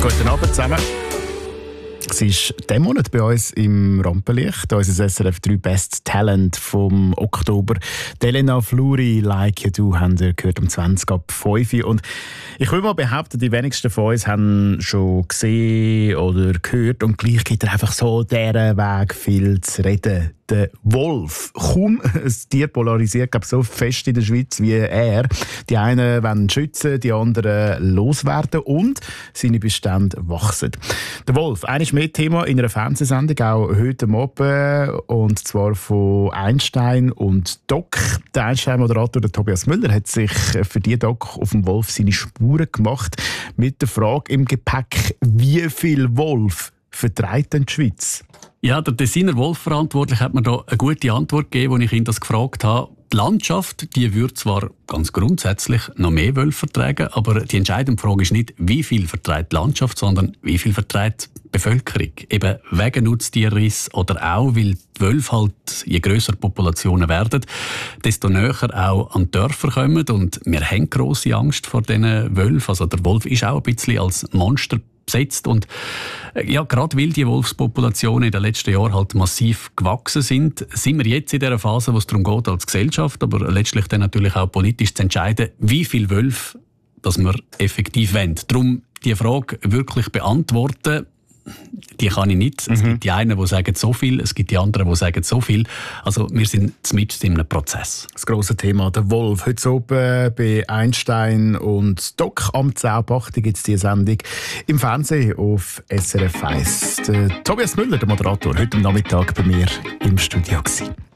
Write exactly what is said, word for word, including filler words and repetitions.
Guten Abend zusammen. Es ist diesen Monat bei uns im Rampenlicht, unser S R F drei Best Talent vom Oktober. Elena Fluri, «Like You Do», haben wir gehört um zwanzig ab fünf. Und ich will mal behaupten, die wenigsten von uns haben schon gesehen oder gehört. Und gleich gibt er einfach so diesen Weg viel zu reden. Der Wolf. Kaum ein Tier polarisiert, glaube ich, so fest in der Schweiz wie er. Die einen wollen schützen, die anderen loswerden und seine Bestände wachsen. Der Wolf, eines mehr Thema in einer Fernsehsendung, auch heute Abend, und zwar von Einstein und Doc. Der Einstein-Moderator, der Tobias Müller, hat sich für die Doc auf dem Wolf seine Spuren gemacht, mit der Frage im Gepäck, wie viel Wolf vertreibt denn die Schweiz? Ja, der Tessiner Wolf-Verantwortliche hat mir da eine gute Antwort gegeben, als ich ihn das gefragt habe. Die Landschaft, die würde zwar ganz grundsätzlich noch mehr Wölfe vertragen, aber die entscheidende Frage ist nicht, wie viel verträgt die Landschaft, sondern wie viel verträgt die Bevölkerung. Eben wegen Nutztierriss oder auch, weil die Wölfe halt, je grösser Populationen werden, desto näher auch an die Dörfer kommen. Und wir haben grosse Angst vor diesen Wölfen. Also der Wolf ist auch ein bisschen als Monster besetzt. Und ja, gerade weil die Wolfspopulationen in den letzten Jahren halt massiv gewachsen sind, sind wir jetzt in der Phase, wo es darum geht, als Gesellschaft, aber letztlich dann natürlich auch politisch zu entscheiden, wie viele Wölfe dass wir effektiv wollen. Darum die Frage wirklich beantworten, die kann ich nicht. Es mhm. gibt die einen, die sagen so viel, es gibt die anderen, die sagen so viel. Also wir sind mitten in einem Prozess. Das grosse Thema, der Wolf. Heute oben bei Einstein und Doc am zehn ab acht gibt es diese Sendung im Fernsehen auf S R F eins. Der Tobias Müller, der Moderator, heute am Nachmittag bei mir im Studio gewesen.